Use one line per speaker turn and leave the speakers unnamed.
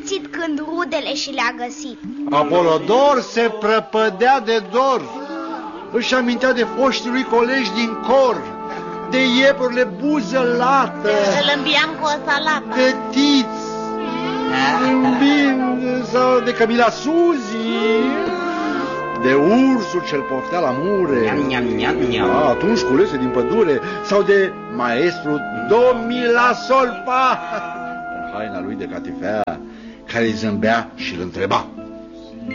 simțit când rudele și le-a găsit.
Apolodor se prăpădea de dor. Își amintea de foștii lui colegi din cor, de iepurile buză lată,
îl îmbiam cu o salată,
de Tiț, sau de Camila Suzi, de ursul ce-l poftea la mure, atunci culese din pădure, sau de maestru Domila Solpa, în haina lui de catifea, care îi zâmbea și îl întreba: